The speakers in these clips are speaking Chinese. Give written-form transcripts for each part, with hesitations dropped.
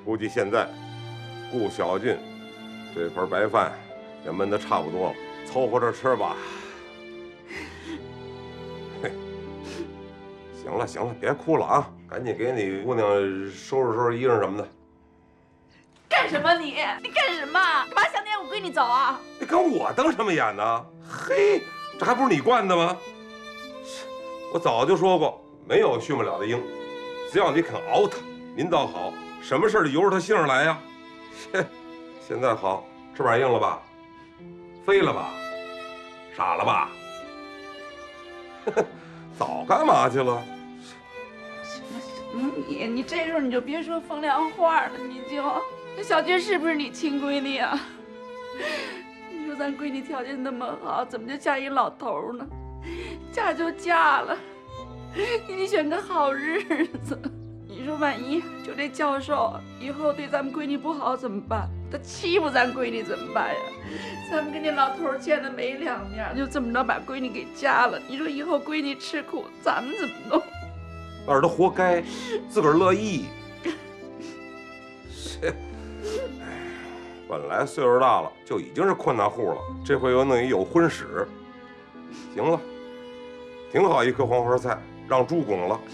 估计现在顾小俊这盆白饭也焖得差不多了，凑合着吃吧。嘿，行了行了，别哭了啊，赶紧给你姑娘收拾收拾衣裳什么的。 干什么你？你干什么？干嘛想撵我闺女走啊？ 你跟我瞪什么眼呢？嘿，这还不是你惯的吗？我早就说过，没有驯不了的鹰，只要你肯熬它，您倒好，什么事儿由着它性儿来呀。现在好，翅膀硬了吧？飞了吧？傻了吧？早干嘛去了？ 你这时候你就别说风凉话了，那小娟是不是你亲闺女啊？你说咱闺女条件那么好，怎么就嫁一老头呢？嫁就嫁了，你得选个好日子。你说万一就这教授以后对咱们闺女不好怎么办？他欺负咱闺女怎么办呀？咱们跟这老头见了没两面，就这么着把闺女给嫁了。你说以后闺女吃苦，咱们怎么弄？ 那是他活该，自个儿乐意。本来岁数大了就已经是困难户了，这回又弄一有婚史。行了，挺好一颗黄花菜，让猪拱了。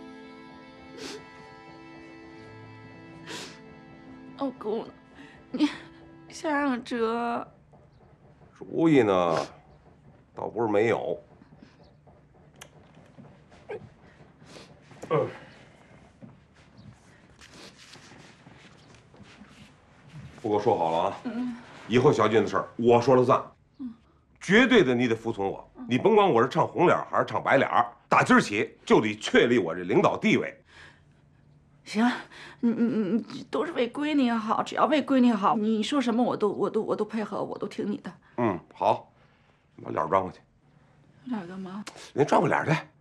哦，姑，你想想辙。 主意呢，倒不是没有。不过说好了啊，以后小俊的事儿我说了算，绝对的你得服从我。你甭管我是唱红脸还是唱白脸，打今儿起就得确立我这领导地位。 行，你都是为闺女好，只要为闺女好，你说什么我都配合，我都听你的。 好，把脸转过去。 脸干嘛？ 您转过脸来。